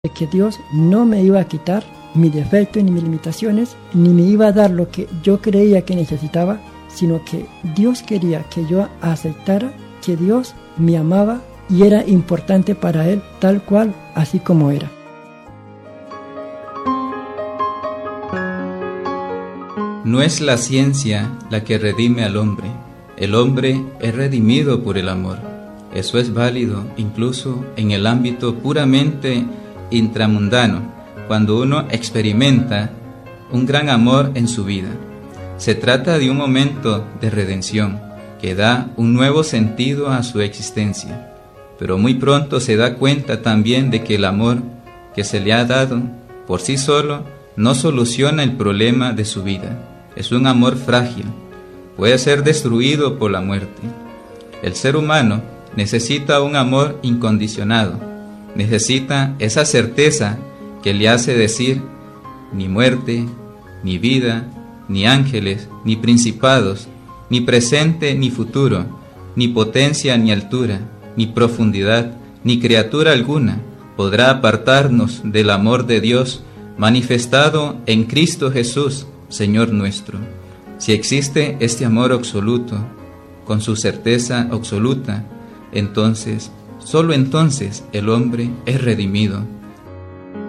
de que Dios no me iba a quitar mi defecto ni mis limitaciones, ni me iba a dar lo que yo creía que necesitaba, sino que Dios quería que yo aceptara que Dios me amaba y era importante para Él tal cual, así como era. No es la ciencia la que redime al hombre. El hombre es redimido por el amor. Eso es válido incluso en el ámbito puramente intramundano, cuando uno experimenta un gran amor en su vida. Se trata de un momento de redención que da un nuevo sentido a su existencia, pero muy pronto se da cuenta también de que el amor que se le ha dado por sí solo no soluciona el problema de su vida. Es un amor frágil, puede ser destruido por la muerte. El ser humano necesita un amor incondicionado, necesita esa certeza que le hace decir: ni muerte, ni vida, ni ángeles, ni principados, ni presente ni futuro, ni potencia ni altura, ni profundidad, ni criatura alguna podrá apartarnos del amor de Dios manifestado en Cristo Jesús, Señor nuestro. Si existe este amor absoluto, con su certeza absoluta, entonces, solo entonces el hombre es redimido.